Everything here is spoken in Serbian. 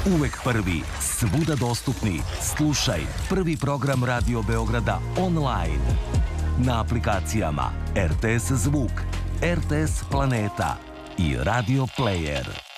Uvek prvi, svuda dostupni. Slušaj prvi program Radio Beograda online. Na aplikacijama RTS Zvuk, RTS Planeta i Radio Player.